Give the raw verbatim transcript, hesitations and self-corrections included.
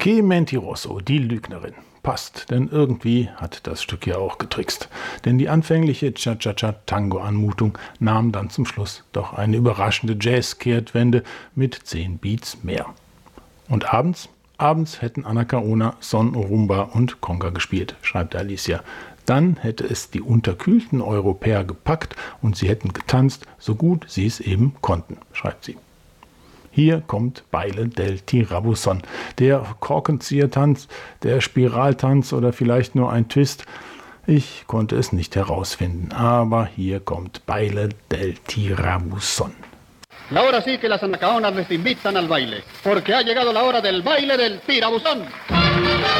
Che Mentiroso, die Lügnerin. Passt, denn irgendwie hat das Stück ja auch getrickst. Denn die anfängliche Cha-Cha-Cha-Tango-Anmutung nahm dann zum Schluss doch eine überraschende Jazz-Kehrtwende mit zehn Beats mehr. Und abends? Abends hätten Ana Kaona, Son, Rumba und Conga gespielt, schreibt Alicia. Dann hätte es die unterkühlten Europäer gepackt und sie hätten getanzt, so gut sie es eben konnten, schreibt sie. Hier kommt Baile del Tirabuzón, der Korkenziehertanz, der Spiraltanz oder vielleicht nur ein Twist. Ich konnte es nicht herausfinden, aber hier kommt Baile del Tirabuzón. Ahora sí que las anacaonas les invitan al baile, porque ha llegado la hora del baile del tirabuzón.